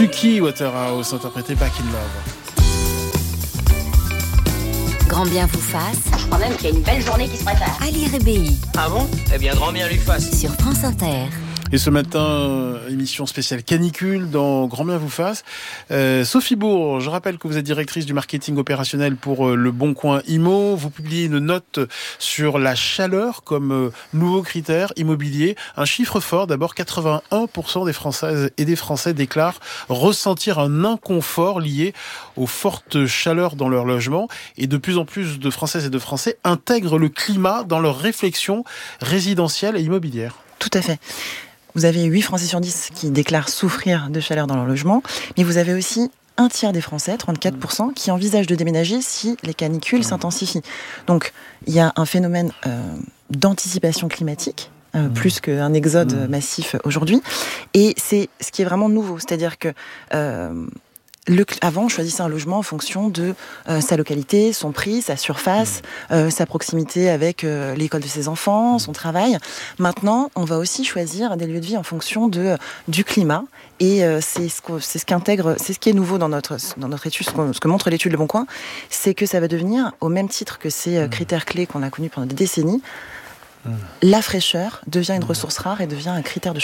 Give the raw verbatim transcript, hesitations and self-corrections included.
Suki Waterhouse, interprété par Kin Love. Grand bien vous fasse. Je crois même qu'il y a une belle journée qui se prépare. Ali Rébéi. Ah bon ? Eh bien, grand bien lui fasse. Sur France Inter. Et ce matin, émission spéciale canicule dans Grand bien vous fasse. Euh, Sophie Bourg, je rappelle que vous êtes directrice du marketing opérationnel pour euh, Le Bon Coin Immo. Vous publiez une note sur la chaleur comme euh, nouveau critère immobilier. Un chiffre fort, d'abord, quatre-vingt-un pour cent des Françaises et des Français déclarent ressentir un inconfort lié aux fortes chaleurs dans leur logement. Et de plus en plus de Françaises et de Français intègrent le climat dans leurs réflexions résidentielles et immobilières. Tout à fait. Vous avez huit Français sur dix qui déclarent souffrir de chaleur dans leur logement, mais vous avez aussi un tiers des Français, trente-quatre pour cent, qui envisagent de déménager si les canicules s'intensifient. Donc, il y a un phénomène euh, d'anticipation climatique, euh, mmh. plus qu'un exode mmh. massif aujourd'hui, et c'est ce qui est vraiment nouveau, c'est-à-dire que... Euh, Le, avant, on choisissait un logement en fonction de euh, sa localité, son prix, sa surface, euh, sa proximité avec euh, l'école de ses enfants, son travail. Maintenant, on va aussi choisir des lieux de vie en fonction de, du climat. Et euh, c'est, ce c'est ce qu'intègre, c'est ce qui est nouveau dans notre, dans notre étude, ce, ce que montre l'étude Le Bon Coin, c'est que ça va devenir, au même titre que ces euh, critères clés qu'on a connus pendant des décennies, la fraîcheur devient une ressource rare et devient un critère de